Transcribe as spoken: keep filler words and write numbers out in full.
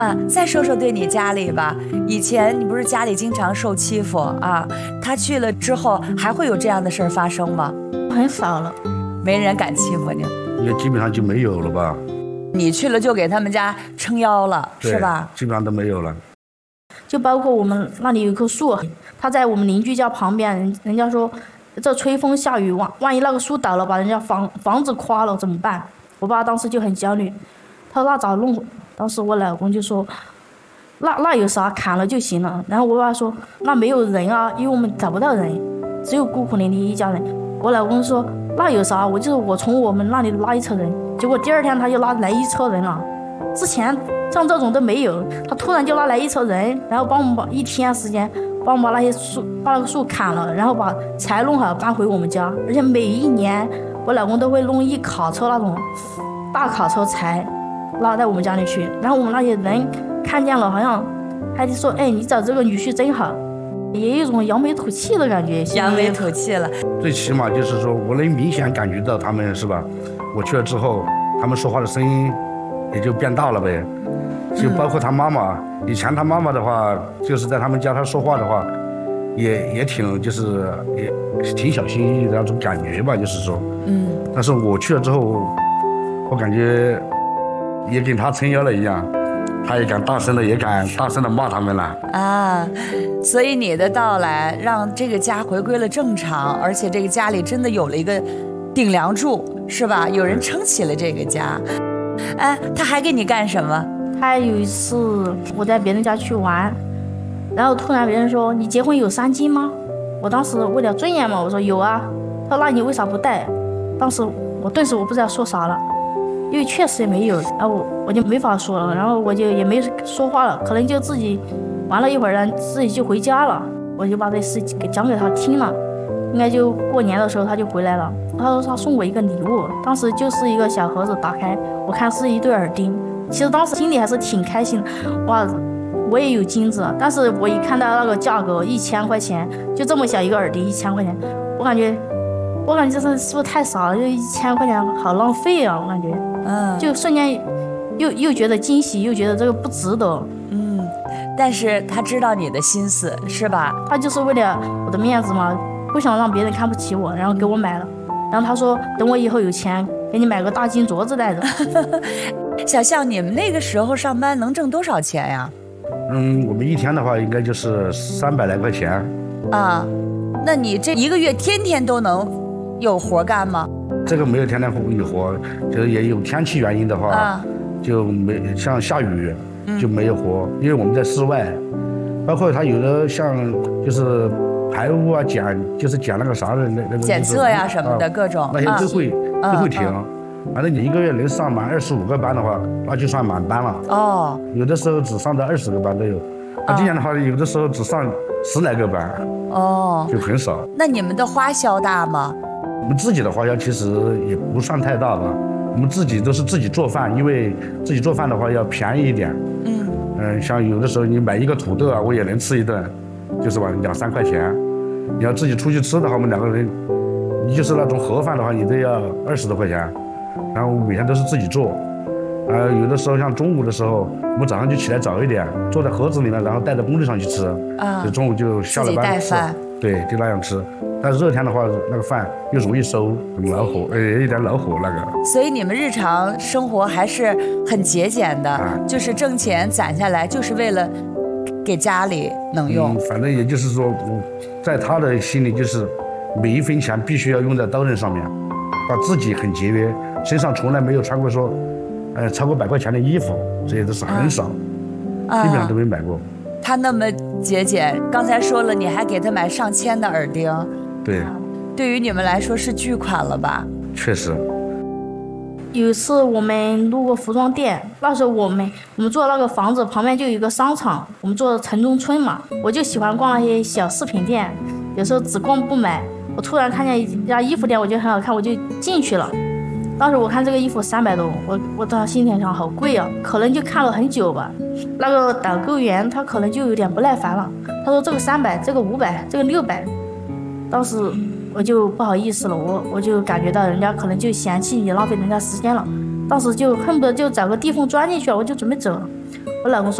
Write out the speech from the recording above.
啊，再说说对你家里吧。以前你不是家里经常受欺负啊？他去了之后，还会有这样的事儿发生吗？ 很少了， 没人敢欺负你。 也基本上就没有了吧？ 你去了就给他们家撑腰了，是吧？ 基本上都没有了。 就包括我们那里有棵树，它在我们邻居家旁边，人人家说这吹风下雨，万万一那个树倒了，把人家房房子垮了怎么办？我爸当时就很焦虑，他说那咋弄？当时我老公就说，那那有啥，砍了就行了。然后我爸说，那没有人啊，因为我们找不到人，只有孤苦伶仃一家人。我老公说，那有啥，我就是我从我们那里拉一车人。结果第二天他就拉来一车人了，之前像这种都没有，他突然就拉来一车人，然后帮我们把一天时间帮我们把那些树把那个树砍了，然后把柴弄好搬回我们家。而且每一年我老公都会弄一卡车那种大卡车柴拉在我们家里去，然后我们那些人看见了，好像还得说，哎，你找这个女婿真好，也有一种扬眉吐气的感觉。 扬眉吐气了， 最起码就是说，我能明显感觉到他们是吧？我去了之后，他们说话的声音也就变大了呗。就包括他妈妈，嗯、以前他妈妈的话，就是在他们家他说话的话，也也挺就是也挺小心翼翼的那种感觉吧，就是说，嗯。但是我去了之后，我感觉。也跟他撑腰了一样，他也敢大声的，也敢大声的骂他们了啊！所以你的到来让这个家回归了正常，而且这个家里真的有了一个顶梁柱，是吧？有人撑起了这个家。哎，他还给你干什么？ 他有一次我在别人家去玩，然后突然别人说你结婚有三金吗？我当时为了尊严嘛，我说有啊。他说那你为啥不带？当时我顿时我不知道说啥了。因为确实也没有，然后我我就没法说了，然后我就也没说话了，可能就自己玩了一会儿，然后自己就回家了。我就把这事给讲给他听了，应该就过年的时候他就回来了。他说他送我一个礼物，当时就是一个小盒子，打开我看是一对耳钉。其实当时心里还是挺开心的，哇，我也有金子。但是我一看到那个价格一千块钱，就这么小一个耳钉一千块钱，我感觉我感觉这是不是太少了？就一千块钱好浪费啊，我感觉。嗯，就瞬间又又觉得惊喜，又觉得这个不值得。 嗯，但是他知道你的心思，是吧？ 他就是为了我的面子嘛，不想让别人看不起我，然后给我买了。然后他说，等我以后有钱，给你买个大金镯子戴着。 小象，你们那个时候上班能挣多少钱呀？ 嗯，我们一天的话，应该就是三百来块钱。 啊，那你这一个月天天都能有活干吗？ 这个没有天天有活，就是也有天气原因的话，啊、就没像下雨就没有活，嗯、因为我们在室外，包括他有的像就是排污啊、检就是检那个啥的那那个检测呀什么的、啊、各种那些都会、啊、都会停。啊、反正你一个月能上满二十五个班的话，那就算满班了。哦，有的时候只上到二十个班都有，那、啊、今年的话有的时候只上十来个班。哦，就很少。 那你们的花销大吗？ 我们自己的花销其实也不算太大吧，我们自己都是自己做饭，因为自己做饭的话要便宜一点。嗯嗯、呃，像有的时候你买一个土豆啊，我也能吃一顿，就是吧，两三块钱。你要自己出去吃的话，我们两个人，你就是那种盒饭的话，你都要二十多块钱。然后每天都是自己做，呃，有的时候像中午的时候，我们早上就起来早一点，做在盒子里面，然后带到工地上去吃。啊，就中午就下了班吃。对，就那样吃。但是热天的话，那个饭又容易馊，很恼火，呃，有点恼火那个。 所以你们日常生活还是很节俭的，啊、就是挣钱攒下来，就是为了给家里能用。 嗯、反正也就是说，我在他的心里，就是每一分钱必须要用在刀刃上面，把自己很节约，身上从来没有穿过说，呃，超过百块钱的衣服，这些都是很少，啊、基本上都没买过。 他那么节俭，刚才说了，你还给他买上千的耳钉。 对， 对于你们来说是巨款了吧？ 确实。 有一次我们路过服装店，那时候我们我们住的那个房子旁边就有一个商场，我们住的城中村嘛，我就喜欢逛那些小饰品店，有时候只逛不买。我突然看见一家衣服店，我觉得很好看，我就进去了。当时我看这个衣服三百多，我我当时心里想好贵啊，可能就看了很久吧。那个导购员他可能就有点不耐烦了，他说这个三百，这个五百，这个六百。当时我就不好意思了，我我就感觉到人家可能就嫌弃你浪费人家时间了，当时就恨不得就找个地缝钻进去了，我就准备走了。 我老公说。